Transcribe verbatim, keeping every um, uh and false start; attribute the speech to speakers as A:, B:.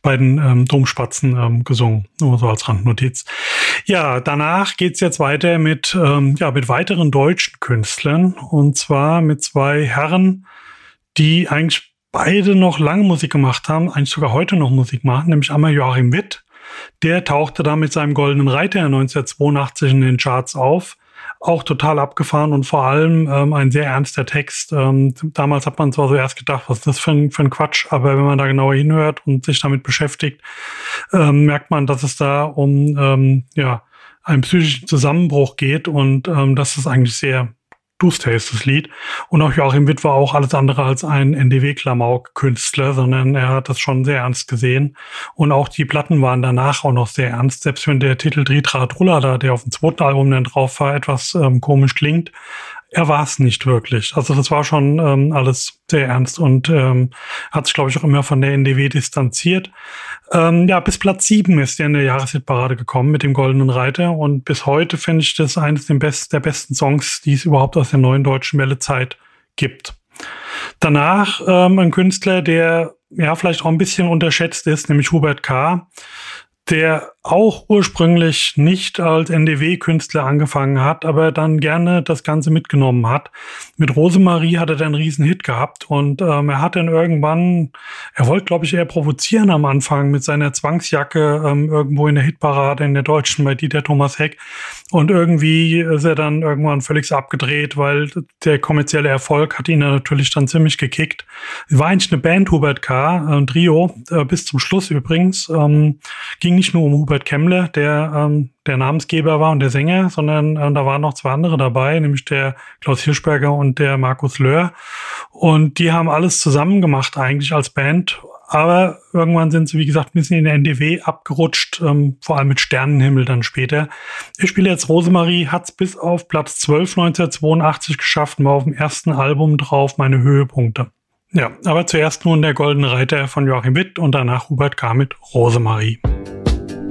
A: beiden ähm, Domspatzen ähm, gesungen, nur so als Randnotiz. Ja, danach geht's jetzt weiter mit, ähm, ja, mit weiteren deutschen Künstlern, und zwar mit zwei Herren, die eigentlich beide noch lange Musik gemacht haben, eigentlich sogar heute noch Musik machen, nämlich einmal Joachim Witt. Der tauchte da mit seinem Goldenen Reiter neunzehnhundertzweiundachtzig in den Charts auf. Auch total abgefahren und vor allem ähm, ein sehr ernster Text. Ähm, damals hat man zwar so erst gedacht, was ist das für ein, für ein Quatsch, aber wenn man da genauer hinhört und sich damit beschäftigt, ähm, merkt man, dass es da um ähm, ja einen psychischen Zusammenbruch geht, und ähm, das ist eigentlich sehr duster ist, das Lied. Und auch Joachim Witt war auch alles andere als ein N D W-Klamauk-Künstler, sondern er hat das schon sehr ernst gesehen. Und auch die Platten waren danach auch noch sehr ernst, selbst wenn der Titel Dritra Trullada, der auf dem zweiten Album dann drauf war, etwas ähm, komisch klingt. Er war es nicht wirklich. Also das war schon ähm, alles sehr ernst und ähm, hat sich, glaube ich, auch immer von der N D W distanziert. Ähm, ja, bis Platz sieben ist er in der Jahreshitparade gekommen mit dem Goldenen Reiter, und bis heute finde ich das eines der, best, der besten Songs, die es überhaupt aus der neuen deutschen Welle-Zeit gibt. Danach ähm, ein Künstler, der ja vielleicht auch ein bisschen unterschätzt ist, nämlich Hubert K., der auch ursprünglich nicht als N D W-Künstler angefangen hat, aber dann gerne das Ganze mitgenommen hat. Mit Rosemarie hat er dann einen riesen Hit gehabt, und ähm, er hat dann irgendwann, er wollte, glaube ich, eher provozieren am Anfang mit seiner Zwangsjacke ähm, irgendwo in der Hitparade in der Deutschen bei Dieter Thomas Heck, und irgendwie ist er dann irgendwann völlig abgedreht, weil der kommerzielle Erfolg hat ihn dann natürlich dann ziemlich gekickt. War eigentlich eine Band, Hubert K., ein Trio, äh, bis zum Schluss übrigens, ähm, ging nicht nur um Hubert Kemmler, der ähm, der Namensgeber war und der Sänger, sondern äh, da waren noch zwei andere dabei, nämlich der Klaus Hirschberger und der Markus Löhr. Und die haben alles zusammen gemacht eigentlich als Band. Aber irgendwann sind sie, wie gesagt, ein bisschen in der N D W abgerutscht, ähm, vor allem mit Sternenhimmel dann später. Ich spiele jetzt Rosemarie, hat's bis auf Platz zwölf neunzehnhundertzweiundachtzig geschafft und war auf dem ersten Album drauf, meine Höhepunkte. Ja, aber zuerst nun der Goldene Reiter von Joachim Witt und danach Hubert K. mit Rosemarie.